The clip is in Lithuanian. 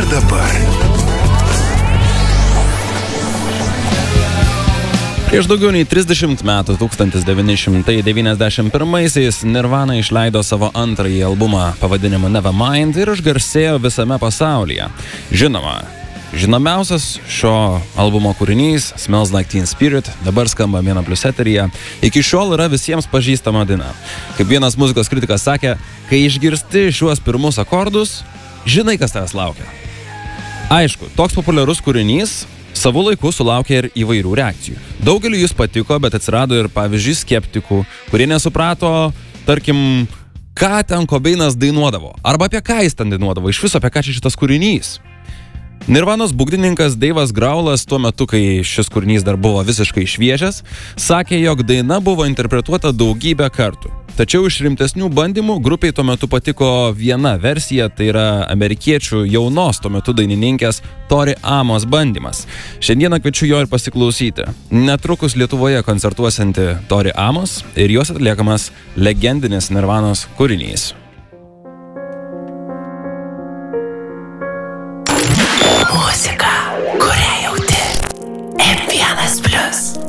ir dabar. Prieš daugiau nei 30 metų 1991-aisiais Nirvana išleido savo antrąjį albumą pavadinimu Nevermind ir išgarsėjo visame pasaulyje. Žinoma, žinomiausias šio albumo kūrinys Smells Like Teen Spirit dabar skamba 1+ eteryje. Iki šiol yra visiems pažįstama daina. Kaip vienas muzikos kritikas sakė, kai išgirsti šiuos pirmus akordus, žinai, kas tavęs laukia. Aišku, toks populiarus kūrinys savo laiku sulaukė ir įvairių reakcijų. Daugeliu jis patiko, bet atsirado ir, pavyzdžiui, skeptikų, kurie nesuprato, tarkim, ką ten Cobainas dainuodavo. Arba apie ką jis ten dainuodavo, iš viso apie ką čia šitas kūrinys. Nirvanos būgnininkas Dave'as Grohlas tuo metu, kai šis kūrinys dar buvo visiškai šviežias, sakė, jog daina buvo interpretuota daugybę kartų. Tačiau iš rimtesnių bandymų grupiai tuo metu patiko viena versija, tai yra amerikiečių jaunos tuo metu dainininkės Tori Amos bandymas. Šiandieną kviečiu jo ir pasiklausyti. Netrukus Lietuvoje koncertuosianti Tori Amos ir jos atliekamas legendinis Nirvanos kūrinys. Muzika, kurią jauti. M1+.